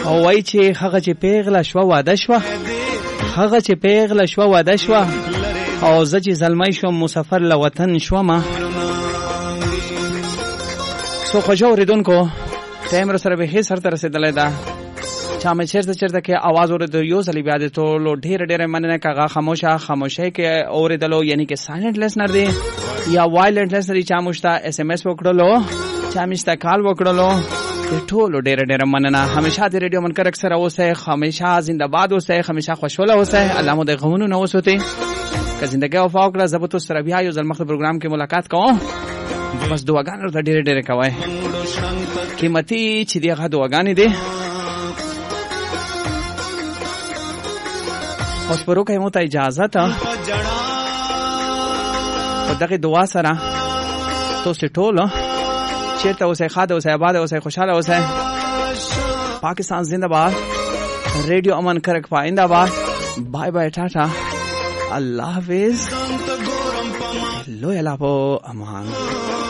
او وای چې هغه چې پیغله شو واده شو، هغه چې پیغله شو واده شو، او زه چې زلمی شوم مسافر له وطن شوم. سو خوشو اوریدونکو ټایم را سره به سر ته رسېدلی ده. چا مې چېرته کې आवाज اورېدو یو ځلې بیا د ټولو ډېره مننه کاغه خاموشۍ کې اورېدلو، یعنی کې سایلنټ لسنر دی یا وایلنټ لسنر چا مشته اس ام اس وکړلو، چا مشته کال وکړلو، ټولو ډېره مننه. همیشه د ریډیو منکر اکثر اوسه، همیشه زنده باد اوسه، همیشه خوشاله اوسه. الله مو د غمونو نه وسوتي. که زندګي او فاوکړه زبطو سره بیا یو ځل مخ پروګرام کې ملاقات کوم. بس دعاګانې ورته ډېرې کوي. قیمتي چې دی هغه دعاګانې دي. اوس پرو کوي مو ته اجازه ته په دغه دعا سره تاسو ټول چیرته اوسئ، ښاد اوسئ، آباد اوسئ، خوشاله اوسئ. پاکستان زنده باد. ریډیو امن کرک پاینده باد. بای بای ټاټا. الله حافظ. لوی الله په امان.